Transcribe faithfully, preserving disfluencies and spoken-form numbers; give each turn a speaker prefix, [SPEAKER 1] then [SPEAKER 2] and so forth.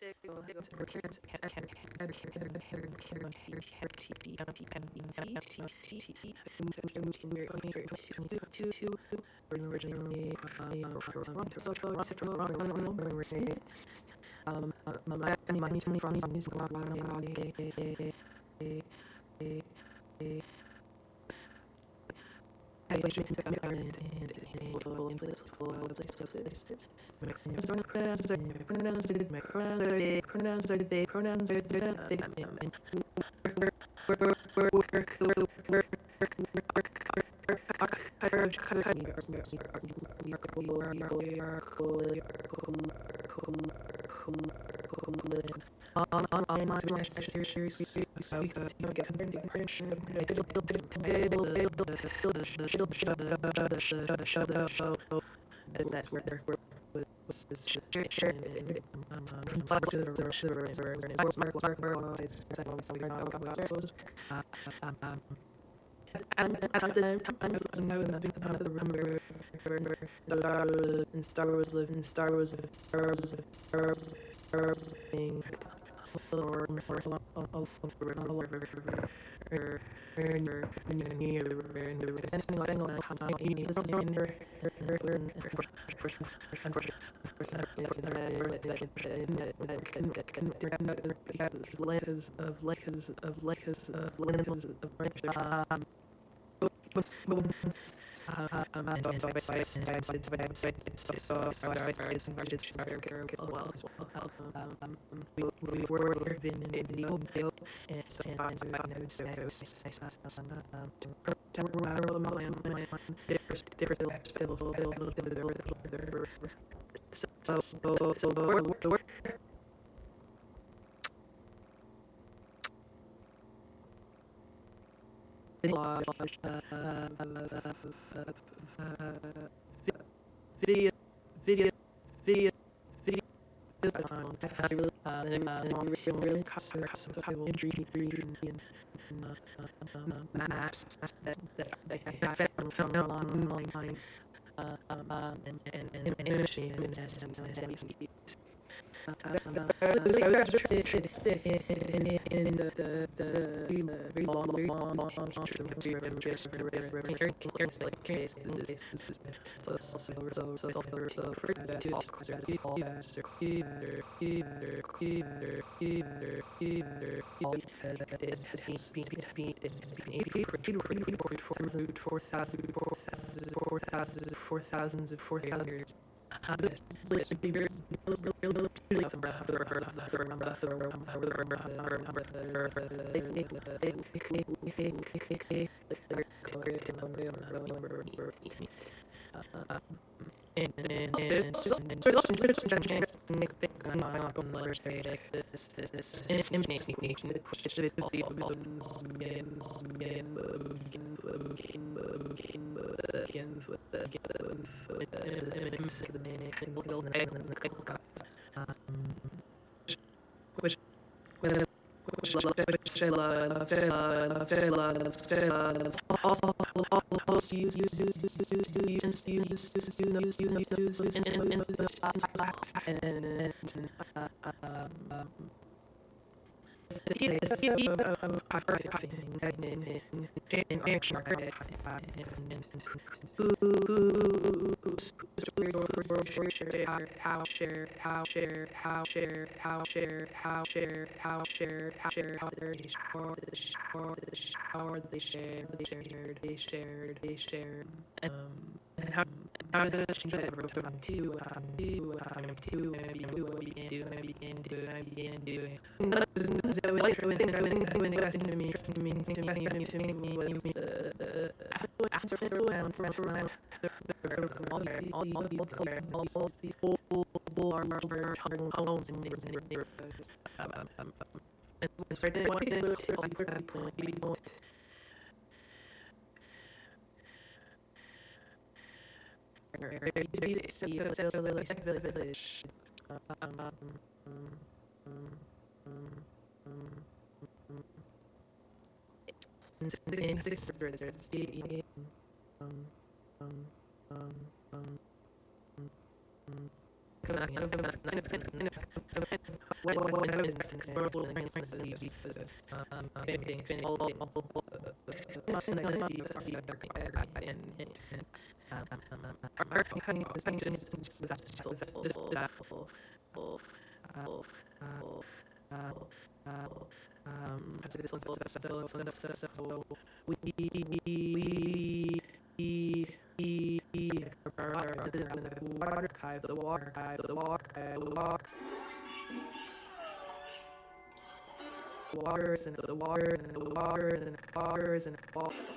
[SPEAKER 1] Um, my money, money from these I wish we could come down and and full in place, full out of place, place, place. My pronouns are pronouns are pronouns are my pronouns are they pronouns are they pronouns are they and work work work work work work work on on on my series so we could get information that's where they're was shared and um to the and at the time, I was knowing that the remember in Star Wars live in Star Wars live Star Wars live Star Wars Star Wars being or or layers of layers of layers of layers of so so so the work video, video, video, video. I really, uh, and I'm really custom injury and maps that that I found found online, um, and and and and imaging and and I was interested in in the the the very long very long long long just like case so so so so so so for that to of course we call as the key key key key key that is has been been it's been eighty for two for four thousand four thousand four thousand four thousand four thousand four thousand let's be very and and and so there's also there's some things I'm not going to say like this this this it's imaging which should be all begins with the begins with the which also also use use use use use use use use use use use and how share how share how share how share how share how share how share how they share how they share they share they share they share um and how how does she get to um to um to um to begin to begin to begin doing so like when things are when things when things to me interesting to me to me to me to me what it means uh after after around from around all the all the all the all the people people are are homes and neighbors and neighborhoods um um and so they want to look to all the people people village um in six um um um um So when when when I was in control and things like these pieces um getting expanding all all all all in the the see other and and um um um our cutting the same things with that so this that um this one so so we we the water archive, the water archive, the water archive, the water waters and the waters and the waters and the waters and the waters.